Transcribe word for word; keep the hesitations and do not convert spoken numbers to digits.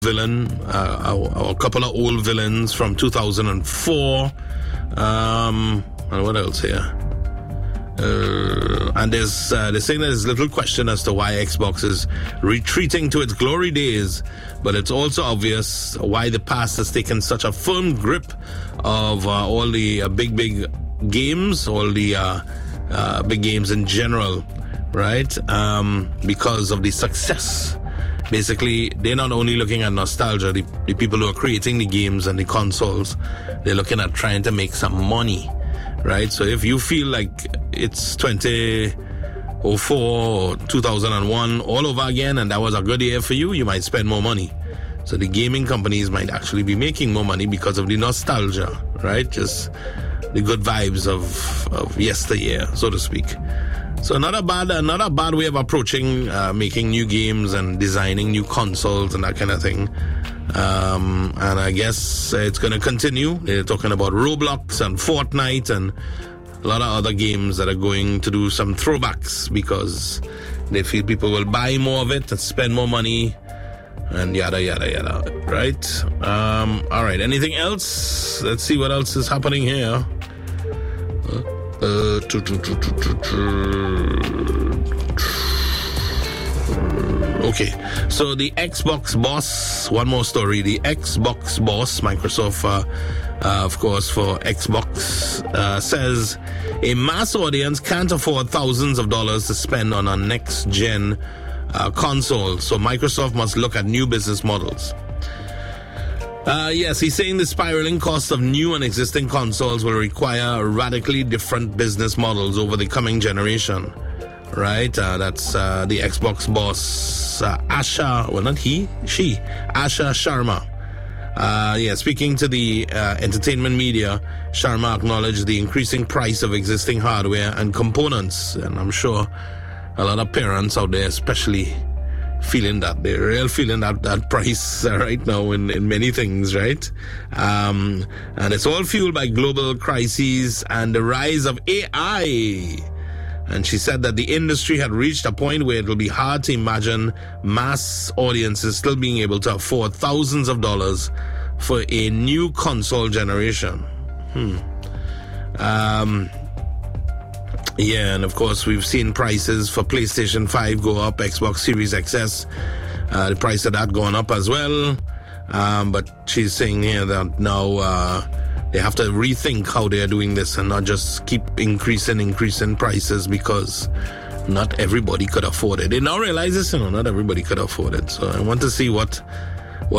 villain, uh, a, a couple of old villains from two thousand four. Um, and what else here? Uh, and there's uh, they're saying there's little question as to why Xbox is retreating to its glory days, but it's also obvious why the past has taken such a firm grip of uh, all the uh, big, big games, all the uh, uh, big games in general, right? Um, because of the success. Basically, they're not only looking at nostalgia, the, the people who are creating the games and the consoles, they're looking at trying to make some money, right? So if you feel like it's twenty oh four or two thousand one all over again and that was a good year for you, you might spend more money. So the gaming companies might actually be making more money because of the nostalgia, right? Just the good vibes of, of yesteryear, so to speak. So not a bad, not a bad way of approaching uh, making new games and designing new consoles and that kind of thing. Um, and I guess it's going to continue. They're talking about Roblox and Fortnite and a lot of other games that are going to do some throwbacks because they feel people will buy more of it and spend more money and yada, yada, yada, right? Um, all right, anything else? Let's see what else is happening here. Uh, Uh, tu, tu, tu, tu, tu, tu. Okay, so the Xbox boss, one more story. The Xbox boss, Microsoft, uh, uh, of course, for Xbox, uh, says a mass audience can't afford thousands of dollars to spend on a next-gen uh, console, so Microsoft must look at new business models. Uh, yes, he's saying the spiraling cost of new and existing consoles will require radically different business models over the coming generation, right? Uh, that's uh, the Xbox boss, uh, Asha, well, not he, she, Asha Sharma. Uh, yeah, speaking to the uh, entertainment media, Sharma acknowledged the increasing price of existing hardware and components, and I'm sure a lot of parents out there especially feeling that, they're real feeling that, that price uh, right now in, in many things, right? Um, and it's all fueled by global crises and the rise of A I. And she said that the industry had reached a point where it will be hard to imagine mass audiences still being able to afford thousands of dollars for a new console generation. Hmm. Um... Yeah, and of course, we've seen prices for PlayStation five go up, Xbox Series X S, uh, the price of that going up as well. Um, but she's saying here that now uh, they have to rethink how they are doing this and not just keep increasing, increasing prices because not everybody could afford it. They now realize this, you know, not everybody could afford it. So I want to see what